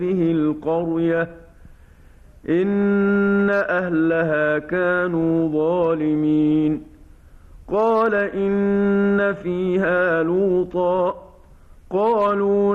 هذه القرية إن أهلها كانوا ظالمين. قال إن فيها لوطا قالوا